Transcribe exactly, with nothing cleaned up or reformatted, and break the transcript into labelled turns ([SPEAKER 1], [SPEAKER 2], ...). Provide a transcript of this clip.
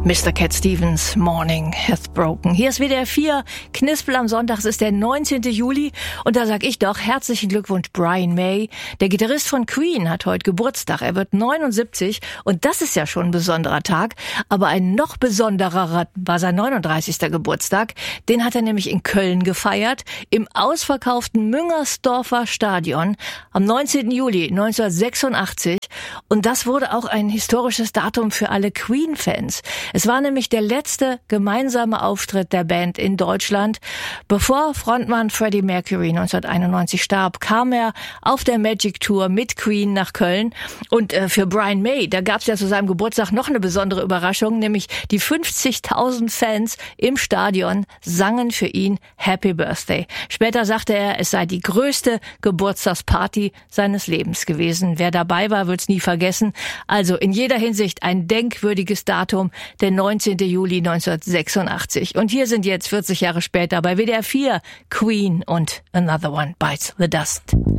[SPEAKER 1] Mister Cat Stevens, Morning Hath Broken. Hier ist W D R vier, Knispel am Sonntag, es ist der neunzehnten Juli und da sag ich doch herzlichen Glückwunsch Brian May. Der Gitarrist von Queen hat heute Geburtstag, er wird neunundsiebzig und das ist ja schon ein besonderer Tag, aber ein noch besonderer war sein neununddreißigster Geburtstag. Den hat er nämlich in Köln gefeiert, im ausverkauften Müngersdorfer Stadion am neunzehnten Juli neunzehnhundertsechsundachtzig und das wurde auch ein historisches Datum für alle Queen-Fans. Es war nämlich der letzte gemeinsame Auftritt der Band in Deutschland. Bevor Frontmann Freddie Mercury neunzehnhunderteinundneunzig starb, kam er auf der Magic Tour mit Queen nach Köln. Und äh, für Brian May, da gab es ja zu seinem Geburtstag noch eine besondere Überraschung, nämlich die fünfzigtausend Fans im Stadion sangen für ihn Happy Birthday. Später sagte er, es sei die größte Geburtstagsparty seines Lebens gewesen. Wer dabei war, wird's nie vergessen. Also in jeder Hinsicht ein denkwürdiges Datum, der neunzehnten Juli neunzehnhundertsechsundachtzig. Und hier sind jetzt vierzig Jahre später bei W D R vier Queen und Another One Bites the Dust.